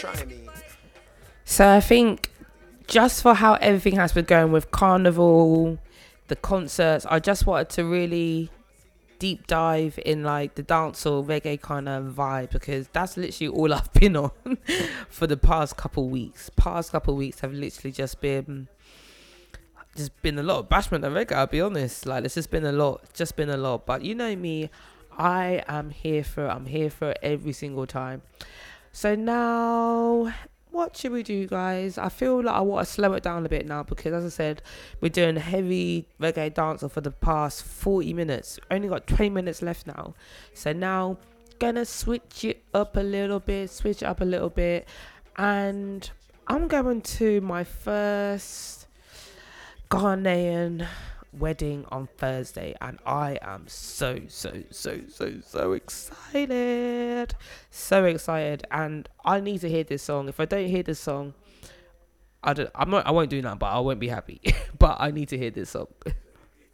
So I think just for how everything has been going with Carnival, the concerts, I just wanted to really deep dive in like the dancehall reggae kind of vibe because that's literally all I've been on for the past couple weeks. Past couple weeks have literally just been a lot of bashment and reggae. I'll be honest, like it's just been a lot. But you know me, I'm here for it every single time. So now, what should we do, guys? I feel like I want to slow it down a bit now because, as I said, we're doing heavy reggae dancing for the past 40 minutes. Only got 20 minutes left now. So now, gonna switch it up a little bit, and I'm going to my first Ghanaian wedding on Thursday, and I am so excited. So excited, and I need to hear this song. If I don't hear this song, I won't do that, but I won't be happy. But I need to hear this song.